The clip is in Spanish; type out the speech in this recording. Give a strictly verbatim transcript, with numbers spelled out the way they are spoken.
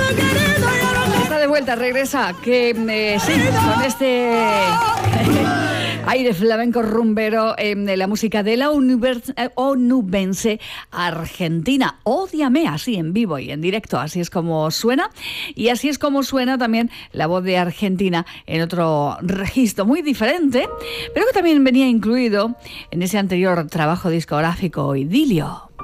Está de vuelta, regresa, que eh, sí, con este aire flamenco rumbero eh, de la música de la univers- eh, onubense argentina. Ódiame, así en vivo y en directo, así es como suena. Y así es como suena también la voz de Argentina en otro registro muy diferente, pero que también venía incluido en ese anterior trabajo discográfico, Idilio.